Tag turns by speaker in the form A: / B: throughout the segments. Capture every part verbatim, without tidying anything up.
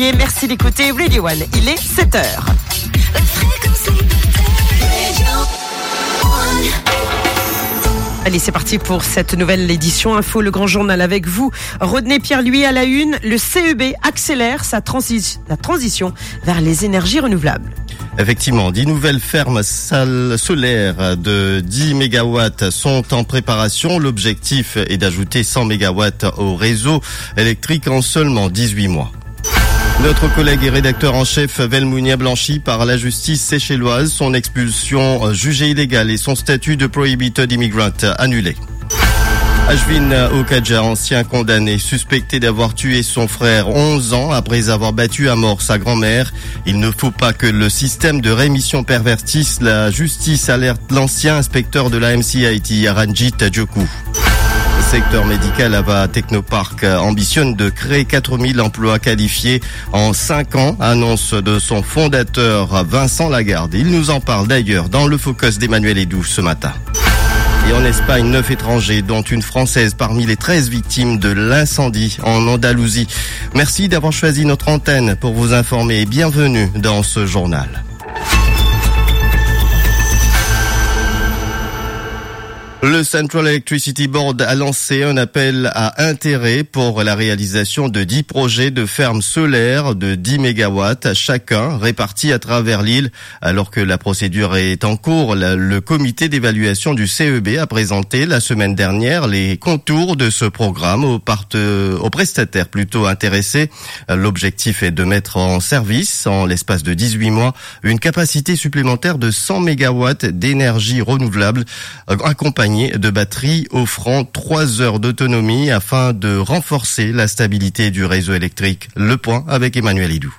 A: Et merci d'écouter Radio One. Il est sept heures. Allez, c'est parti pour cette nouvelle édition Info, le grand journal avec vous. Rodney Pierre-Louis à la une. Le C E B accélère sa, transi- sa transition vers les énergies renouvelables.
B: Effectivement, dix nouvelles fermes solaires de dix mégawatts sont en préparation. L'objectif est d'ajouter cent mégawatts au réseau électrique en seulement dix-huit mois. Notre collègue et rédacteur en chef Velmounia blanchi par la justice séchelloise, son expulsion jugée illégale et son statut de prohibited immigrant annulé. Ashwin Okadja, ancien condamné, suspecté d'avoir tué son frère onze ans après avoir battu à mort sa grand-mère. Il ne faut pas que le système de rémission pervertisse. La justice alerte l'ancien inspecteur de la M C I T, Ranjit Djoku. Le secteur médical Ava Technopark ambitionne de créer quatre mille emplois qualifiés en cinq ans, annonce de son fondateur Vincent Lagarde. Il nous en parle d'ailleurs dans le focus d'Emmanuel Edou ce matin. Et en Espagne, neuf étrangers, dont une Française parmi les treize victimes de l'incendie en Andalousie. Merci d'avoir choisi notre antenne pour vous informer et bienvenue dans ce journal. Le Central Electricity Board a lancé un appel à intérêt pour la réalisation de dix projets de fermes solaires de dix mégawatts chacun répartis à travers l'île. Alors que la procédure est en cours, le comité d'évaluation du C E B a présenté la semaine dernière les contours de ce programme aux, part- aux prestataires plutôt intéressés. L'objectif est de mettre en service, en l'espace de dix-huit mois, une capacité supplémentaire de cent mégawatts d'énergie renouvelable accompagnée de batteries offrant trois heures d'autonomie afin de renforcer la stabilité du réseau électrique. Le point avec Emmanuel Hidou.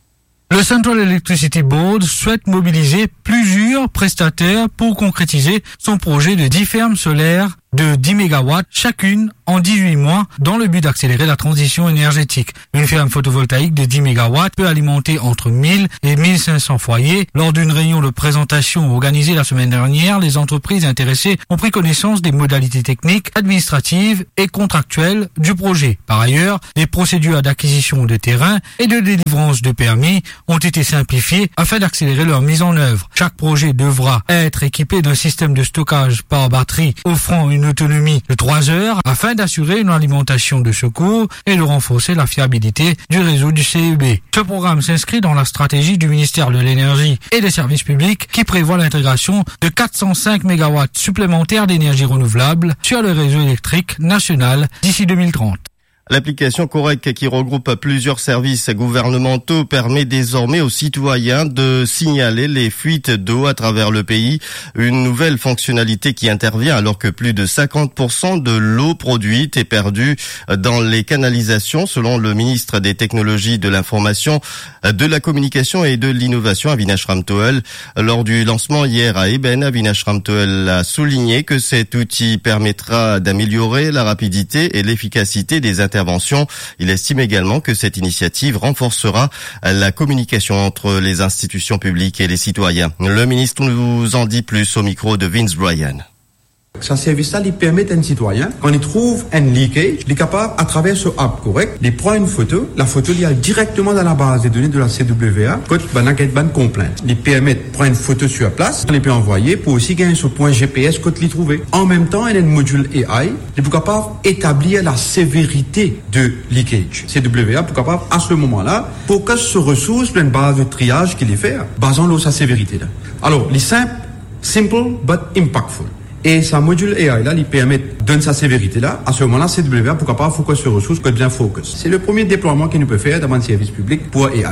C: Le Central Electricity Board souhaite mobiliser plusieurs prestataires pour concrétiser son projet de dix fermes solaires de dix mégawatts chacune en dix-huit mois dans le but d'accélérer la transition énergétique. Une ferme photovoltaïque de dix mégawatts peut alimenter entre mille et mille cinq cents foyers. Lors d'une réunion de présentation organisée la semaine dernière, les entreprises intéressées ont pris connaissance des modalités techniques, administratives et contractuelles du projet. Par ailleurs, les procédures d'acquisition de terrain et de délivrance de permis ont été simplifiées afin d'accélérer leur mise en œuvre. Chaque projet devra être équipé d'un système de stockage par batterie offrant une autonomie de trois heures afin d'assurer une alimentation de secours et de renforcer la fiabilité du réseau du C E B. Ce programme s'inscrit dans la stratégie du ministère de l'Énergie et des Services publics qui prévoit l'intégration de quatre cent cinq mégawatts supplémentaires d'énergie renouvelable sur le réseau électrique national d'ici deux mille trente.
B: L'application Correc, qui regroupe plusieurs services gouvernementaux, permet désormais aux citoyens de signaler les fuites d'eau à travers le pays. Une nouvelle fonctionnalité qui intervient alors que plus de cinquante pour cent de l'eau produite est perdue dans les canalisations, selon le ministre des Technologies de l'Information, de la Communication et de l'Innovation, Avinash Ramtoel. Lors du lancement hier à Eben, Avinash Ramtoel a souligné que cet outil permettra d'améliorer la rapidité et l'efficacité des interventions. Il estime également que cette initiative renforcera la communication entre les institutions publiques et les citoyens. Le ministre nous en dit plus au micro de Vince Bryan.
D: Ce service-là, il permet à un citoyen, quand il trouve un leakage, il est capable, à travers ce app correct, de prendre une photo. La photo, il y a directement dans la base de données de la C W A, quand il y a une complainte. Il permet de prendre une photo sur place, il peut envoyer pour aussi gagner ce point G P S quand il trouvé. En même temps, il y a un module A I, il est capable d'établir la sévérité de leakage. C W A, pour capable, à ce moment-là, focus sur ressources, une base de triage qu'il est fait, basant sur sa sévérité là. Alors, il est simple, simple, but impactful. Et sa module A I, là, il permet de donner sa sévérité là. À ce moment-là, C W A, pourquoi pas, focus sur ressources, que bien focus. C'est le premier déploiement qu'il nous peut faire dans un service public pour A I.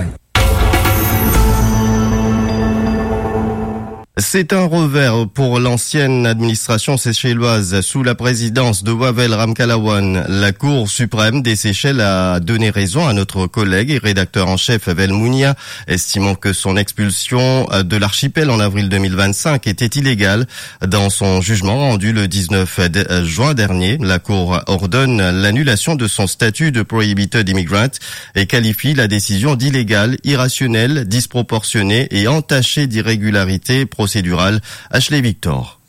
B: C'est un revers pour l'ancienne administration séchelloise sous la présidence de Wavel Ramkalawan. La Cour suprême des Seychelles a donné raison à notre collègue et rédacteur en chef Velmounia, estimant que son expulsion de l'archipel en avril deux mille vingt-cinq était illégale. Dans son jugement rendu le dix-neuf juin dernier, la Cour ordonne l'annulation de son statut de prohibited immigrant et qualifie la décision d'illégale, irrationnelle, disproportionnée et entachée d'irrégularité procédurale. Ashley Victor.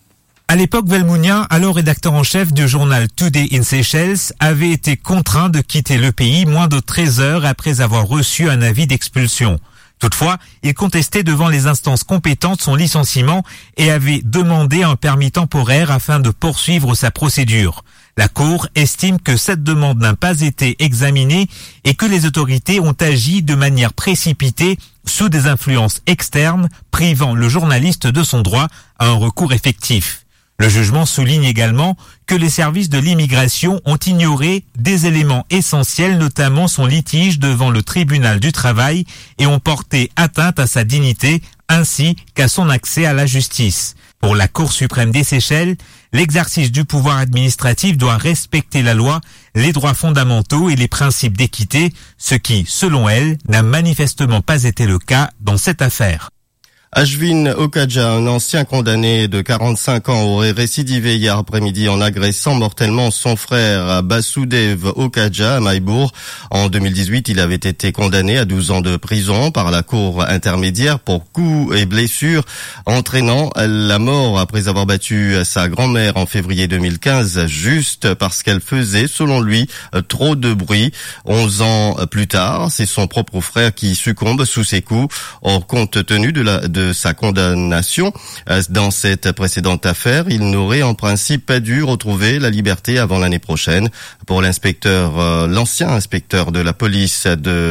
E: À l'époque, Velmunia, alors rédacteur en chef du journal Today in Seychelles, avait été contraint de quitter le pays moins de treize heures après avoir reçu un avis d'expulsion. Toutefois, il contestait devant les instances compétentes son licenciement et avait demandé un permis temporaire afin de poursuivre sa procédure. La Cour estime que cette demande n'a pas été examinée et que les autorités ont agi de manière précipitée sous des influences externes, privant le journaliste de son droit à un recours effectif. Le jugement souligne également que les services de l'immigration ont ignoré des éléments essentiels, notamment son litige devant le tribunal du travail, et ont porté atteinte à sa dignité ainsi qu'à son accès à la justice. Pour la Cour suprême des Seychelles, l'exercice du pouvoir administratif doit respecter la loi, les droits fondamentaux et les principes d'équité, ce qui, selon elle, n'a manifestement pas été le cas dans cette affaire.
B: Ashwin Okadja, un ancien condamné de quarante-cinq ans, aurait récidivé hier après-midi en agressant mortellement son frère Basudev Okadja à Maïbourg. En deux mille dix-huit, il avait été condamné à douze ans de prison par la cour intermédiaire pour coups et blessures entraînant la mort après avoir battu sa grand-mère en février deux mille quinze, juste parce qu'elle faisait, selon lui, trop de bruit. Onze ans plus tard, c'est son propre frère qui succombe sous ses coups. Or, compte tenu de la de sa condamnation dans cette précédente affaire, il n'aurait en principe pas dû retrouver la liberté avant l'année prochaine. Pour l'inspecteur, euh, l'ancien inspecteur de la police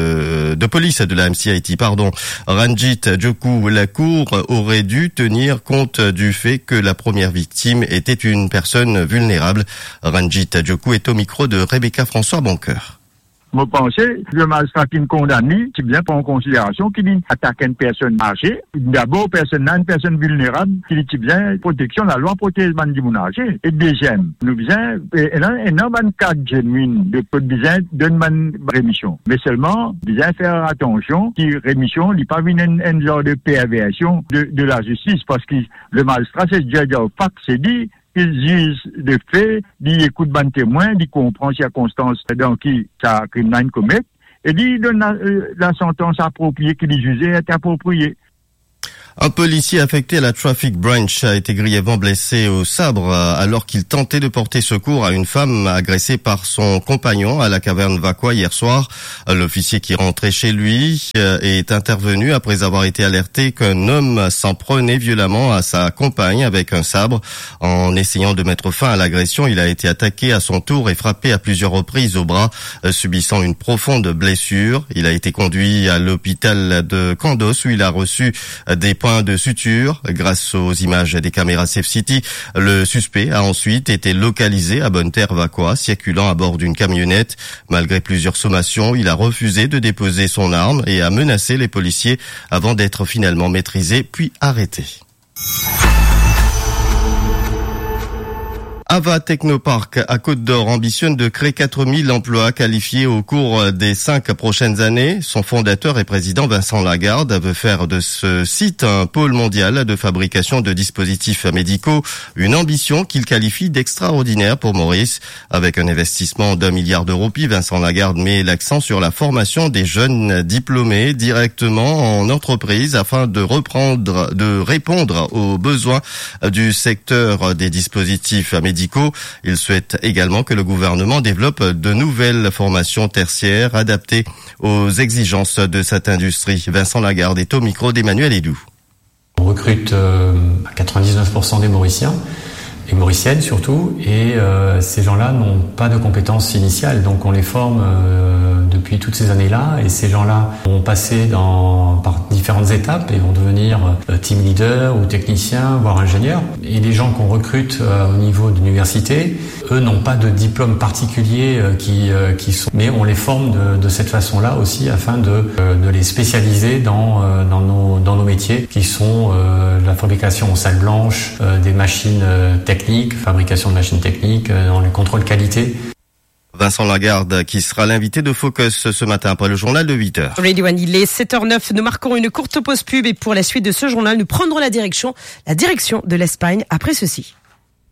B: de de police de la M C I T, pardon, Ranjit Joku, la cour aurait dû tenir compte du fait que la première victime était une personne vulnérable. Ranjit Joku est au micro de Rebecca François Boncoeur.
F: Je pense que le magistrat qui condamné, c'est bien pour en considération qu'il attaque une personne âgée. D'abord, personne, une personne vulnérable, qui dit bien protection, la loi protège les gens âgés. Et deuxième, nous besoin, et là, un homme cadre genuine, de besoin d'une rémission. Mais seulement, besoin faire attention, qui rémission, il n'y a pas une, une genre de perversion de, de la justice, parce que le magistrat, c'est déjà au fac, c'est dit, il juge de fait, il écoute ban témoin, il comprend les circonstances dans qui ça criminel commet, et il donne la, la sentence appropriée qui est jugée est appropriée.
B: Un policier affecté à la Traffic Branch a été grièvement blessé au sabre alors qu'il tentait de porter secours à une femme agressée par son compagnon à la caverne Vakwa hier soir. L'officier qui rentrait chez lui est intervenu après avoir été alerté qu'un homme s'en prenait violemment à sa compagne avec un sabre. En essayant de mettre fin à l'agression, il a été attaqué à son tour et frappé à plusieurs reprises au bras, subissant une profonde blessure. Il a été conduit à l'hôpital de Kandos où il a reçu des points de suture. Grâce aux images des caméras Safe City, le suspect a ensuite été localisé à Bonne-Terre-Vakwa, circulant à bord d'une camionnette. Malgré plusieurs sommations, il a refusé de déposer son arme et a menacé les policiers avant d'être finalement maîtrisé puis arrêté. Ava Technopark à Côte-d'Or ambitionne de créer quatre mille emplois qualifiés au cours des cinq prochaines années. Son fondateur et président Vincent Lagarde veut faire de ce site un pôle mondial de fabrication de dispositifs médicaux, une ambition qu'il qualifie d'extraordinaire pour Maurice. Avec un investissement d'un milliard d'euros, puis Vincent Lagarde met l'accent sur la formation des jeunes diplômés directement en entreprise afin de reprendre, de répondre aux besoins du secteur des dispositifs médicaux. Il souhaite également que le gouvernement développe de nouvelles formations tertiaires adaptées aux exigences de cette industrie. Vincent Lagarde est au micro d'Emmanuel Edoux.
G: On recrute euh, à quatre-vingt-dix-neuf pour cent des Mauriciens, et Mauriciennes surtout, et euh, ces gens-là n'ont pas de compétences initiales, donc on les forme euh, depuis toutes ces années-là, et ces gens-là vont passer dans, par différentes étapes et vont devenir euh, team leader ou technicien, voire ingénieur. Et les gens qu'on recrute euh, au niveau de l'université, eux n'ont pas de diplôme particulier euh, qui, euh, qui sont, mais on les forme de, de cette façon-là aussi afin de, euh, de les spécialiser dans, euh, dans, nos, dans nos métiers qui sont euh, la fabrication en salle blanche, euh, des machines euh, techniques, fabrication de machines techniques, euh, dans le contrôle qualité.
B: Vincent Lagarde qui sera l'invité de Focus ce matin après le journal de huit heures.
A: Radio One, il est sept heures neuf. Nous marquons une courte pause pub et pour la suite de ce journal, nous prendrons la direction, la direction de l'Espagne après ceci.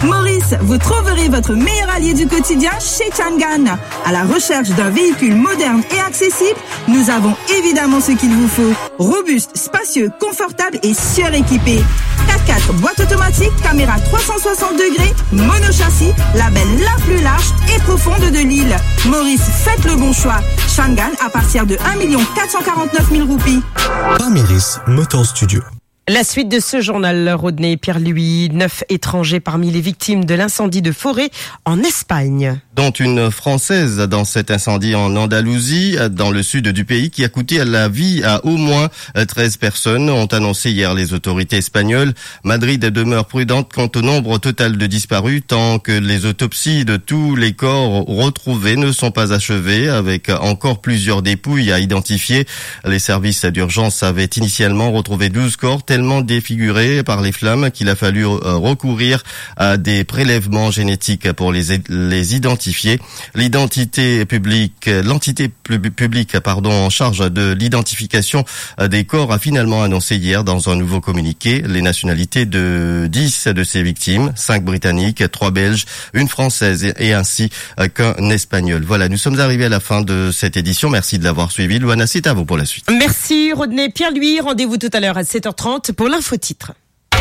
H: Maurice, vous trouverez votre meilleur allié du quotidien chez Changan. À la recherche d'un véhicule moderne et accessible, nous avons évidemment ce qu'il vous faut. Robuste, spacieux, confortable et suréquipé. quatre-quatre, boîte automatique, caméra trois cent soixante degrés, monochâssis, label la plus large et profonde de l'île. Maurice, faites le bon choix. Changan à partir de un million quatre cent quarante-neuf mille roupies.
I: Pamiris Motor Studio.
A: La suite de ce journal, Rodney Pierre-Louis, neuf étrangers parmi les victimes de l'incendie de forêt en Espagne.
B: Dont une Française dans cet incendie en Andalousie, dans le sud du pays, qui a coûté la vie à au moins treize personnes, ont annoncé hier les autorités espagnoles. Madrid demeure prudente quant au nombre total de disparus, tant que les autopsies de tous les corps retrouvés ne sont pas achevées, avec encore plusieurs dépouilles à identifier. Les services d'urgence avaient initialement retrouvé douze corps, tellement défigurés par les flammes qu'il a fallu recourir à des prélèvements génétiques pour les, les identifier. L'identité publique, l'entité publique, pardon, en charge de l'identification des corps a finalement annoncé hier dans un nouveau communiqué les nationalités de dix de ces victimes, cinq britanniques, trois belges, une française et ainsi qu'un espagnol. Voilà, nous sommes arrivés à la fin de cette édition. Merci de l'avoir suivi. Louana, c'est à vous pour la suite.
A: Merci Rodney Pierre-Louis. Rendez-vous tout à l'heure à sept heures trente pour l'infotitre.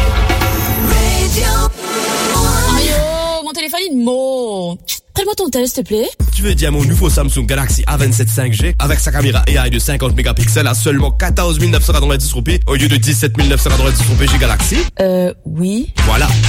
J: Aïe, mon téléphone il monte. Prends-moi ton tel, s'il te plaît.
K: Tu veux dire mon nouveau Samsung Galaxy A vingt-sept cinq G avec sa caméra A I de cinquante mégapixels à seulement quatorze mille neuf cent quatre-vingt-dix roupies au lieu de dix-sept mille neuf cent quatre-vingt-dix roupies chez Galaxy?
J: Euh, oui.
K: Voilà.